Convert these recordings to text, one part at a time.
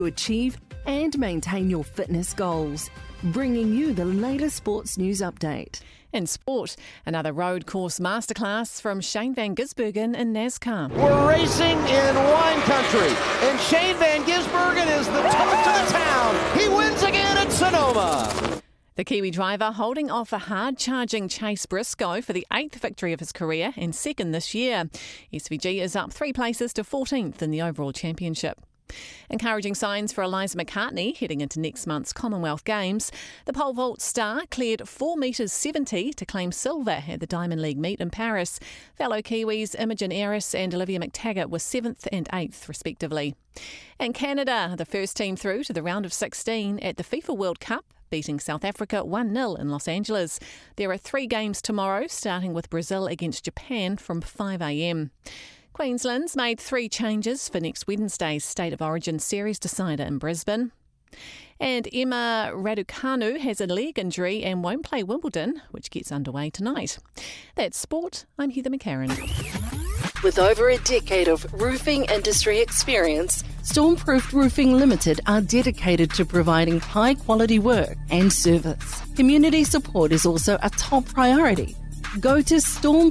to achieve and maintain your fitness goals. Bringing you the latest sports news update. In sport, another road course masterclass from Shane Van Gisbergen in NASCAR. We're racing in wine country, and Shane Van Gisbergen is the talk to the town. He wins again at Sonoma. The Kiwi driver holding off a hard-charging Chase Briscoe for the 8th victory of his career and second this year. SVG is up 3 places to 14th in the overall championship. Encouraging signs for Eliza McCartney heading into next month's Commonwealth Games. The pole vault star cleared 4 metres 70 to claim silver at the Diamond League meet in Paris. Fellow Kiwis Imogen Eris and Olivia McTaggart were 7th and 8th respectively. And Canada, the first team through to the round of 16 at the FIFA World Cup, beating South Africa 1-0 in Los Angeles. There are 3 games tomorrow, starting with Brazil against Japan from 5 a.m. Queensland's made 3 changes for next Wednesday's State of Origin series decider in Brisbane. And Emma Raducanu has a leg injury and won't play Wimbledon, which gets underway tonight. That's sport. I'm Heather McCarran. With over a decade of roofing industry experience, Stormproof Roofing Limited are dedicated to providing high-quality work and service. Community support is also a top priority. Go to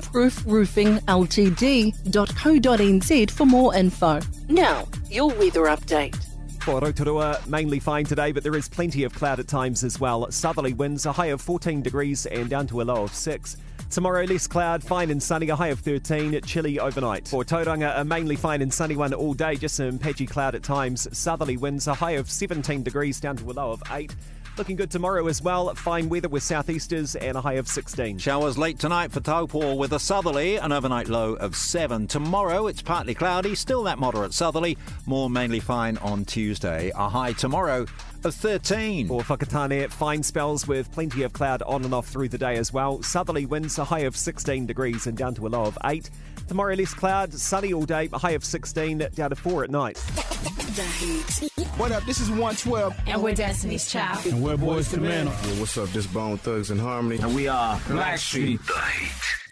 stormproofroofingltd.co.nz for more info. Now, your weather update. For Rotorua, mainly fine today, but there is plenty of cloud at times as well. Southerly winds, a high of 14 degrees and down to a low of 6. Tomorrow, less cloud, fine and sunny, a high of 13, chilly overnight. For Tauranga, a mainly fine and sunny one all day, just some patchy cloud at times. Southerly winds, a high of 17 degrees down to a low of 8. Looking good tomorrow as well. Fine weather with southeasters and a high of 16. Showers late tonight for Taupo with a southerly, an overnight low of 7. Tomorrow it's partly cloudy, still that moderate southerly, more mainly fine on Tuesday. A high tomorrow of 13. For Whakatane, fine spells with plenty of cloud on and off through the day as well. Southerly winds, a high of 16 degrees and down to a low of 8. Tomorrow less cloud, sunny all day, a high of 16, down to 4 at night. The Heat. What up? This is 112. And we're Destiny's Child. And we're Boys to Men. What's up? This Bone Thugs and Harmony. And we are Blackstreet. The Heat.